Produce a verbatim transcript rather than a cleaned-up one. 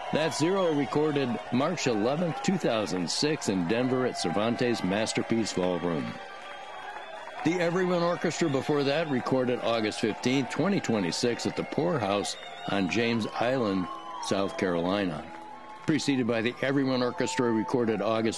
That Zero recorded March eleventh, two thousand six in Denver at Cervantes Masterpiece Ballroom. The Everyone Orchestra before that recorded August fifteenth, twenty twenty-six at the Poorhouse on James Island, South Carolina. Preceded by the Everyone Orchestra recorded August